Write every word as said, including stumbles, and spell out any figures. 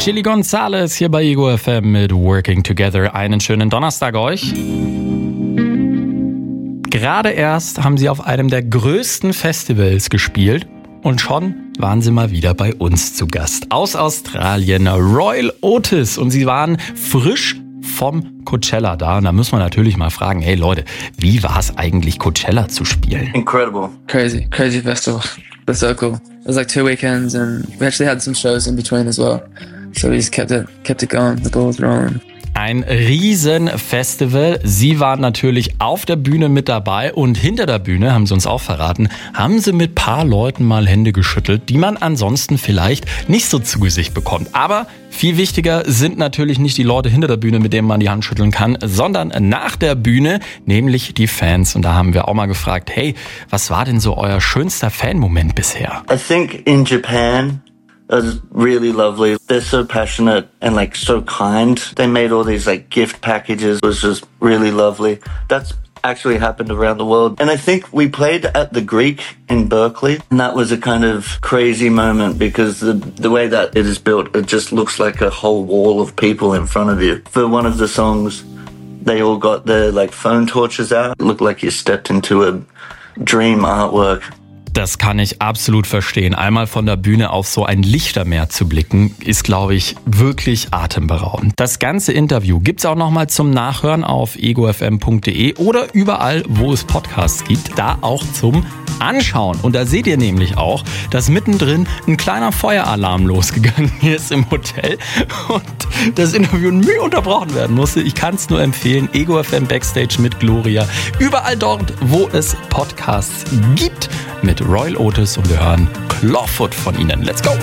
Chili Gonzales hier bei Ego F M mit Working Together. Einen schönen Donnerstag euch. Gerade erst haben sie auf einem der größten Festivals gespielt und schon waren sie mal wieder bei uns zu Gast. Aus Australien, Royal Otis, und sie waren frisch vom Coachella da. Und da muss man natürlich mal fragen, hey Leute, wie war es eigentlich, Coachella zu spielen? Incredible. Crazy, crazy festival. But so cool. It was like two weekends and we actually had some shows in between as well. So we just kept it, kept it going, the ball was rolling. Ein Riesenfestival. Sie waren natürlich auf der Bühne mit dabei und hinter der Bühne, haben sie uns auch verraten, haben sie mit paar Leuten mal Hände geschüttelt, die man ansonsten vielleicht nicht so zu Gesicht bekommt. Aber viel wichtiger sind natürlich nicht die Leute hinter der Bühne, mit denen man die Hand schütteln kann, sondern nach der Bühne, nämlich die Fans. Und da haben wir auch mal gefragt, hey, was war denn so euer schönster Fan-Moment bisher? I think in Japan, it was really lovely. They're so passionate and like so kind. They made all these like gift packages. It was just really lovely. That's actually happened around the world. And I think we played at the Greek in Berkeley, and that was a kind of crazy moment because the the way that it is built, it just looks like a whole wall of people in front of you. For one of the songs, they all got their like phone torches out. It looked like you stepped into a dream artwork. Das kann ich absolut verstehen. Einmal von der Bühne auf so ein Lichtermeer zu blicken, ist, glaube ich, wirklich atemberaubend. Das ganze Interview gibt's auch nochmal zum Nachhören auf ego f m punkt d e oder überall, wo es Podcasts gibt, da auch zum Anschauen. Und da seht ihr nämlich auch, dass mittendrin ein kleiner Feueralarm losgegangen ist im Hotel und das Interview nie unterbrochen werden musste. Ich kann es nur empfehlen. Ego F M Backstage mit Gloria. Überall dort, wo es Podcasts gibt, mit Royal Otis, und wir hören Clawfoot von ihnen. Let's go!